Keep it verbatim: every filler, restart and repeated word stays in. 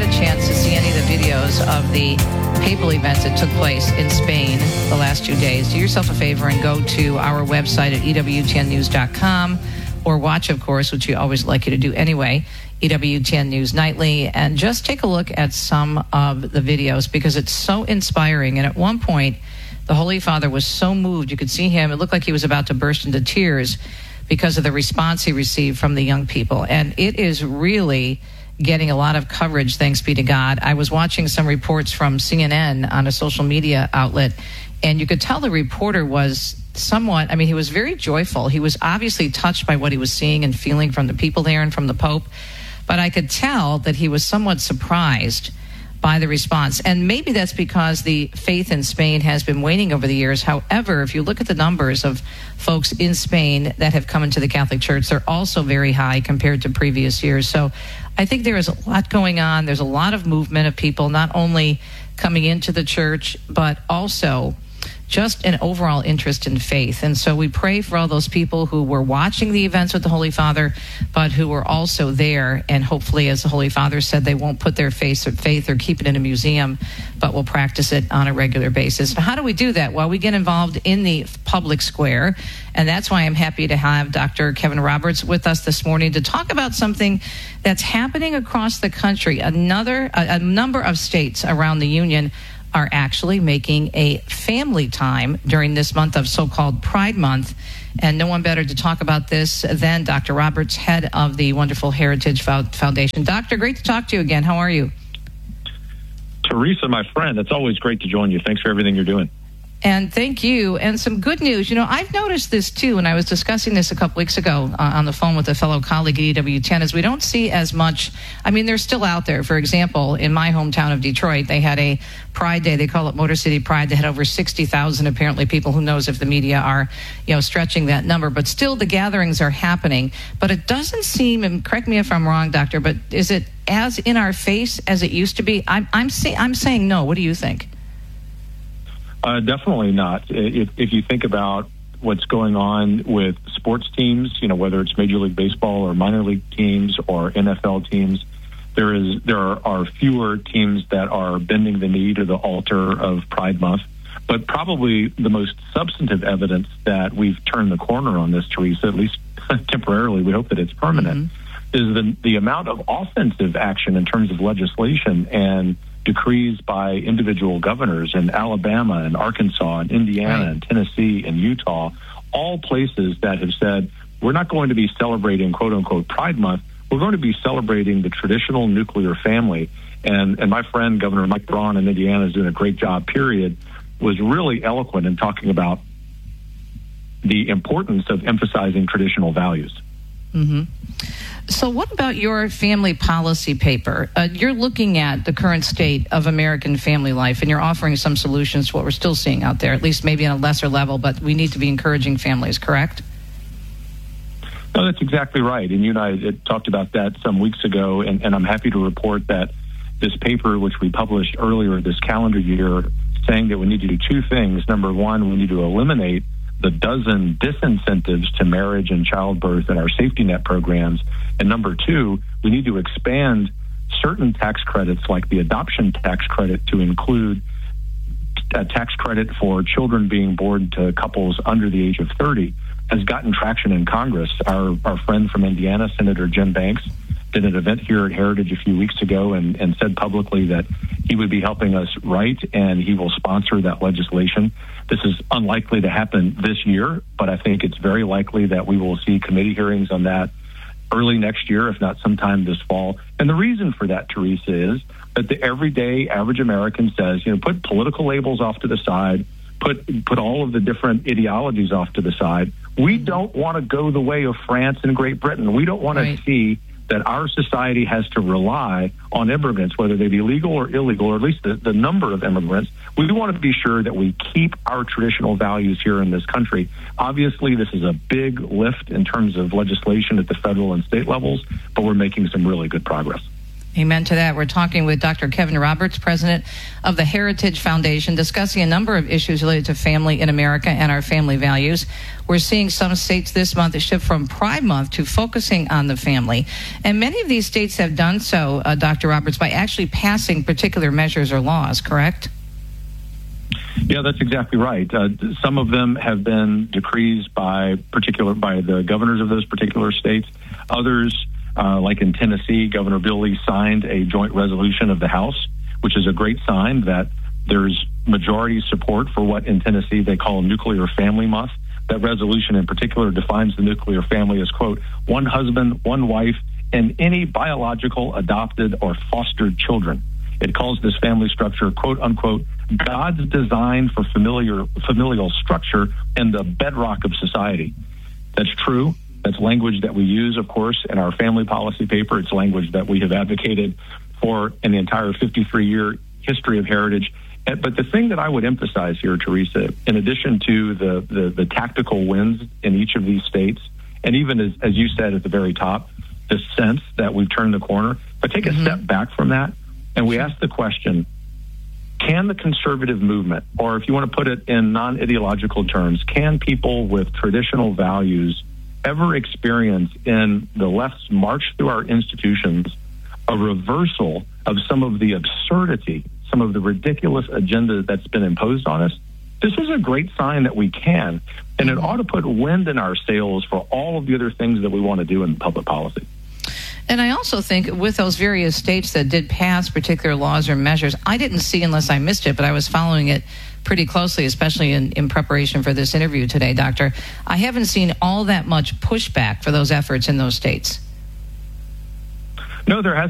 a chance to see any of the videos of the papal events that took place in Spain the last two days, do yourself a favor and go to our website at E W T N news dot com, or watch, of course, which we always like you to do anyway, E W T N News Nightly, and just take a look at some of the videos because it's so inspiring. And at one point, the Holy Father was so moved. You could see him. It looked like he was about to burst into tears because of the response he received from the young people. And it is really getting a lot of coverage, thanks be to God. I was watching some reports from C N N on a social media outlet, and you could tell the reporter was somewhat, I mean, he was very joyful. He was obviously touched by what he was seeing and feeling from the people there and from the Pope. But I could tell that he was somewhat surprised by the response. And maybe that's because the faith in Spain has been waning over the years. However, if you look at the numbers of folks in Spain that have come into the Catholic Church, they're also very high compared to previous years. So I think there is a lot going on. There's a lot of movement of people not only coming into the church, but also just an overall interest in faith. And so we pray for all those people who were watching the events with the Holy Father, but who were also there. And hopefully, as the Holy Father said, they won't put their faith or, faith or keep it in a museum, but will practice it on a regular basis. How do we do that? Well, we get involved in the public square. And that's why I'm happy to have Doctor Kevin Roberts with us this morning to talk about something that's happening across the country. Another, a, a number of states around the union are actually making a family time during this month of so-called Pride Month. And no one better to talk about this than Doctor Roberts, head of the wonderful Heritage Foundation. Doctor, great to talk to you again. How are you? Teresa, my friend, it's always great to join you. Thanks for everything you're doing. And thank you. And some good news. You know, I've noticed this too, and I was discussing this a couple weeks ago uh, on the phone with a fellow colleague at E W ten, is we don't see as much. I mean, they're still out there. For example, in my hometown of Detroit, they had a Pride Day. They call it Motor City Pride. They had over sixty thousand, apparently, people. Who knows if the media are, you know, stretching that number. But still, the gatherings are happening. But it doesn't seem, and correct me if I'm wrong, Doctor, but is it as in our face as it used to be? I'm, I'm, say, I'm saying no. What do you think? Uh, definitely not. If, if you think about what's going on with sports teams, you know, whether it's Major League Baseball or minor league teams or N F L teams, there is there are, are fewer teams that are bending the knee to the altar of Pride Month. But probably the most substantive evidence that we've turned the corner on this, Teresa, at least temporarily, we hope that it's permanent, mm-hmm. is the, the amount of offensive action in terms of legislation and decrees by individual governors in Alabama and Arkansas and Indiana right. and Tennessee and Utah, all places that have said, we're not going to be celebrating, quote unquote, Pride Month. We're going to be celebrating the traditional nuclear family. And, and my friend, Governor Mike Braun in Indiana, is doing a great job, period, was really eloquent in talking about the importance of emphasizing traditional values. Mm-hmm. So what about your family policy paper? Uh, you're looking at the current state of American family life, and you're offering some solutions to what we're still seeing out there, at least maybe on a lesser level, but we need to be encouraging families, correct? No, that's exactly right. And you and I had talked about that some weeks ago, and, and I'm happy to report that this paper, which we published earlier this calendar year, saying that we need to do two things. Number one, we need to eliminate the dozen disincentives to marriage and childbirth in our safety net programs. And number two, we need to expand certain tax credits like the adoption tax credit to include a tax credit for children being born to couples under the age of thirty has gotten traction in Congress. Our our friend from Indiana, Senator Jim Banks, did an event here at Heritage a few weeks ago and, and said publicly that he would be helping us write and he will sponsor that legislation. This is unlikely to happen this year, but I think it's very likely that we will see committee hearings on that early next year, if not sometime this fall. And the reason for that, Teresa, is that the everyday average American says, you know, put political labels off to the side, put put all of the different ideologies off to the side. We don't want to go the way of France and Great Britain. We don't want right. to see that our society has to rely on immigrants, whether they be legal or illegal, or at least the, the number of immigrants. We want to be sure that we keep our traditional values here in this country. Obviously, this is a big lift in terms of legislation at the federal and state levels, but we're making some really good progress. Amen to that. We're talking with Doctor Kevin Roberts, president of the Heritage Foundation, discussing a number of issues related to family in America and our family values. We're seeing some states this month shift from Pride Month to focusing on the family. And many of these states have done so, uh, Doctor Roberts, by actually passing particular measures or laws, correct? Yeah, that's exactly right. Uh, some of them have been decrees by particular by the governors of those particular states. Others, Uh, like in Tennessee, Governor Bill Lee signed a joint resolution of the House, which is a great sign that there's majority support for what in Tennessee they call Nuclear Family Month. That resolution in particular defines the nuclear family as, quote, one husband, one wife, and any biological, adopted, or fostered children. It calls this family structure, quote, unquote, God's design for familiar, familial structure and the bedrock of society. That's true. That's language that we use, of course, in our family policy paper. It's language that we have advocated for in the entire fifty-three-year history of Heritage. But the thing that I would emphasize here, Teresa, in addition to the, the, the tactical wins in each of these states, and even as, as you said at the very top, the sense that we've turned the corner, but take a mm-hmm. step back from that, and we ask the question, can the conservative movement, or if you want to put it in non-ideological terms, can people with traditional values ever experience in the left's march through our institutions a reversal of some of the absurdity, some of the ridiculous agenda that's been imposed on us? This is a great sign that we can, and it ought to put wind in our sails for all of the other things that we want to do in public policy. And I also think with those various states that did pass particular laws or measures, I didn't see, unless I missed it, but I was following it pretty closely, especially in, in preparation for this interview today, Doctor. I haven't seen all that much pushback for those efforts in those states. No, there has